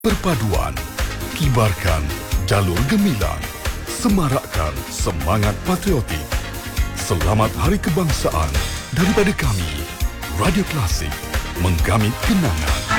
Perpaduan, kibarkan jalur gemilang, semarakkan semangat patriotik. Selamat Hari Kebangsaan daripada kami, Radio Klasik, menggamit kenangan.